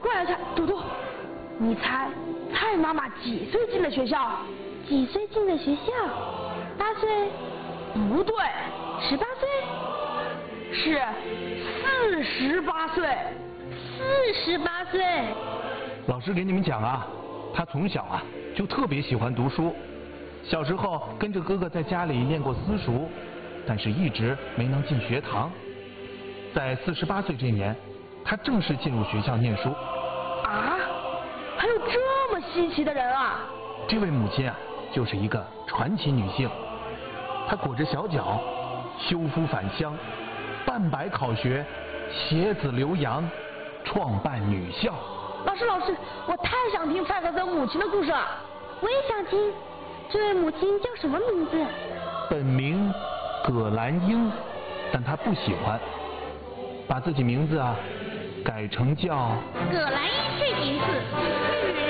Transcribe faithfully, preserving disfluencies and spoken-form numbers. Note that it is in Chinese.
过来猜，嘟嘟，你猜蔡妈妈几岁进的学校？ 几岁进的学校？八岁？ 不对， 十八岁？ 是四十八岁。 四十八岁。 老师给你们讲啊，他从小啊就特别喜欢读书，小时候跟着哥哥在家里念过私塾，但是一直没能进学堂。在四十八岁这年，他正式进入学校念书。 啊，还有这么稀奇的人啊！ 这位母亲啊，就是一个传奇女性。她裹着小脚，修夫返乡，半百考学，携子留洋，创办女校。 老师，老师，我太想听蔡格森母亲的故事了。 我也想听。这位母亲叫什么名字？ 本名葛兰英，但她不喜欢，把自己名字啊改成叫葛兰英这名字令人